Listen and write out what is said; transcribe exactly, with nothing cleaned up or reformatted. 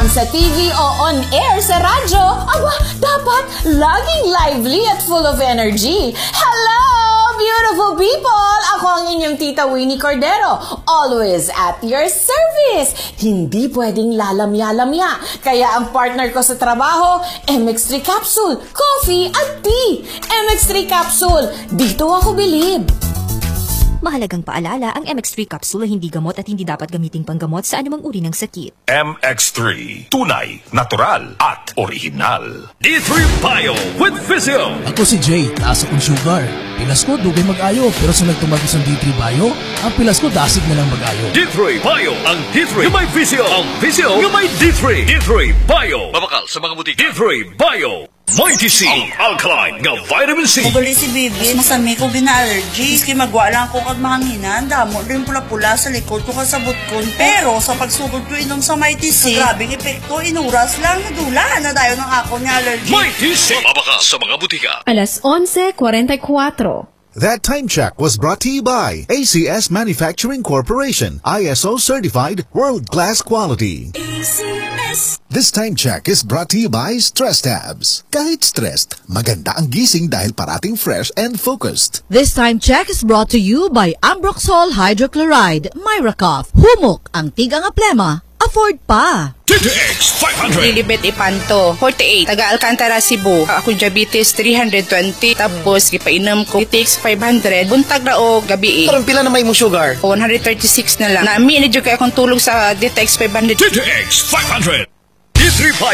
man sa T V o on air sa radyo, aba, dapat laging lively at full of energy. Hello, beautiful people! Ako ang inyong tita Winnie Cordero, always at your service. Hindi pwedeng lalamya-lamya, kaya ang partner ko sa trabaho, M X three Capsule, coffee at tea. M X three Capsule, dito ako bilib. Mahalagang paalala, ang M X three capsule ay hindi gamot at hindi dapat gamiting panggamot sa anumang uri ng sakit. M X three, tunay, natural at original. D three Bio with Physio. Ako si Jay, taas akong sugar. Pilas ko, dugay mag-ayo. Pero sa nagtumagos ng D three Bio, ang pilas ko dasig na lang mag-ayo. D three Bio, ang D three na may Physio. Ang Physio na may D three. D three Bio. Mabakal sa mga butika. D three Bio. Mighty C, ang alkaline nga vitamin C. Magali si Bibi, masami ko gina-allergy. Iski magwa lang ko kag mahanginan, damo rin pula-pula sa likod ko kasabot ko. Pero sa pagsugod ko inom sa Mighty C, grabing epekto, inuras lang, nadula na tayo ng ako niya allergy. Mighty C, mabaka sa mga butika. Alas onse cuarenta y cuatro. That time check was brought to you by A C S Manufacturing Corporation, I S O certified, world-class quality. A C S. This time check is brought to you by Stress Tabs. Kahit stressed, maganda ang gising dahil parating fresh and focused. This time check is brought to you by Ambroxol Hydrochloride, Myracough. Humok ang tigang aplema, afford pa. T T X five hundred. Lilibet Ipanto, forty-eight. Taga Alcantara, Cebu. Ako diabetes three hundred twenty. Tapos, ipainom ko T T X five hundred. Buntag na o gabi eh. Karang pila na may mong sugar? one thirty-six na lang. Nami, medyo kaya akong tulog sa D T X five hundred. T T X five hundred. D three Bio